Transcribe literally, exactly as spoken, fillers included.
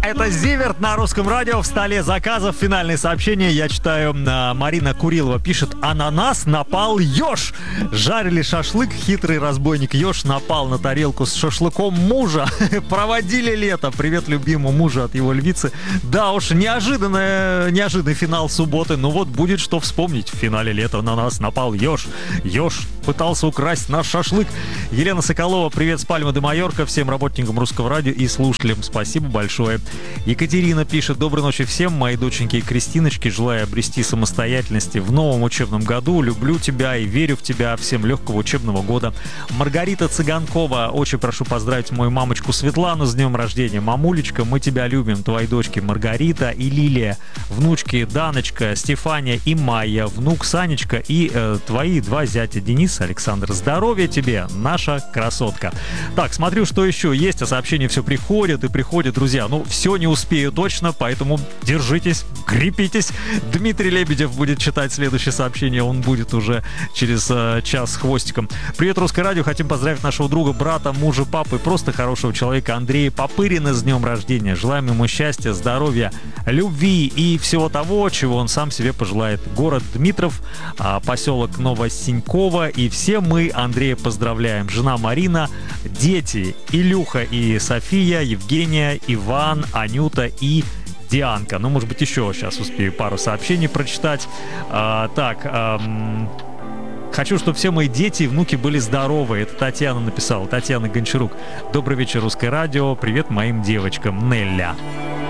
Это Зиверт на русском радио. В столе заказов. Финальные сообщения. Я читаю. Марина Курилова пишет: а на нас напал еж. Жарили шашлык. Хитрый разбойник еж напал на тарелку с шашлыком мужа. Проводили лето. Привет любимому мужу от его львицы. Да уж, неожиданный, неожиданный финал субботы. Ну вот будет что вспомнить. В финале лета на нас напал еж. Еж пытался украсть наш шашлык. Елена Соколова, привет с Пальмы де Майорка. Всем работникам русского радио и слушателям спасибо большое. Екатерина пишет: доброй ночи всем, мои доченьки и Кристиночки. Желаю обрести самостоятельности в новом учебном году. Люблю тебя и верю в тебя. Всем легкого учебного года. Маргарита Цыганкова: очень прошу поздравить мою мамочку Светлану с днем рождения. Мамулечка, мы тебя любим. Твои дочки Маргарита и Лилия, внучки Даночка, Стефания и Майя, внук Санечка и э, твои два зятя Денис, Александр. Здоровья тебе, наша красотка. Так, смотрю, что еще есть, а сообщения все приходят и приходят, друзья. Ну, все не успею точно, поэтому держитесь, крепитесь. Дмитрий Лебедев будет читать следующее сообщение, он будет уже через э, час с хвостиком. Привет, Русское радио, хотим поздравить нашего друга, брата, мужа, папы, просто хорошего человека Андрея Попырина с днем рождения. Желаем ему счастья, здоровья, любви и всего того, чего он сам себе пожелает. Город Дмитров, э, поселок Новосиньково, и все мы Андрея поздравляем. Жена Марина, дети Илюха и София, Евгения, Иван, Анюта и Дианка. Ну, может быть, еще сейчас успею пару сообщений прочитать. А, так, ам... хочу, чтобы все мои дети и внуки были здоровы. Это Татьяна написала. Татьяна Гончарук. Добрый вечер, Русское радио. Привет моим девочкам. Нелля.